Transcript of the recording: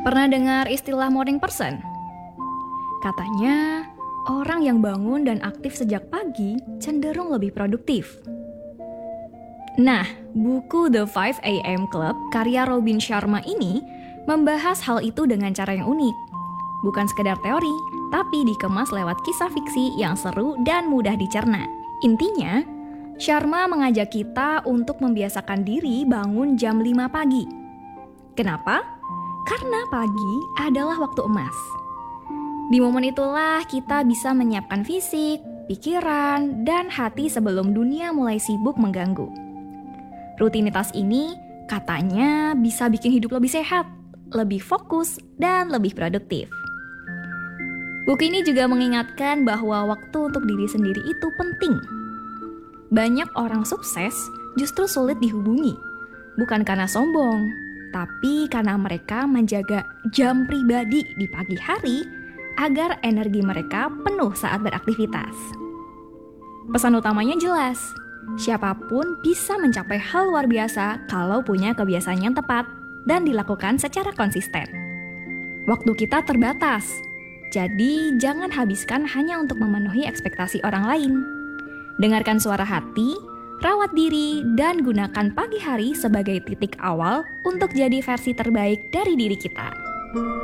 Pernah dengar istilah morning person? Katanya, orang yang bangun dan aktif sejak pagi cenderung lebih produktif. Nah, buku The 5 AM Club karya Robin Sharma ini membahas hal itu dengan cara yang unik. Bukan sekedar teori, tapi dikemas lewat kisah fiksi yang seru dan mudah dicerna. Intinya, Sharma mengajak kita untuk membiasakan diri bangun jam 5 pagi. Kenapa? Karena pagi adalah waktu emas. Di momen itulah kita bisa menyiapkan fisik, pikiran, dan hati sebelum dunia mulai sibuk mengganggu. Rutinitas ini katanya bisa bikin hidup lebih sehat, lebih fokus, dan lebih produktif. Buku ini juga mengingatkan bahwa waktu untuk diri sendiri itu penting. Banyak orang sukses justru sulit dihubungi, bukan karena sombong, tapi karena mereka menjaga jam pribadi di pagi hari agar energi mereka penuh saat beraktivitas. Pesan utamanya jelas, siapapun bisa mencapai hal luar biasa kalau punya kebiasaan yang tepat dan dilakukan secara konsisten. Waktu kita terbatas, jadi jangan habiskan hanya untuk memenuhi ekspektasi orang lain. Dengarkan suara hati, rawat diri, dan gunakan pagi hari sebagai titik awal untuk jadi versi terbaik dari diri kita.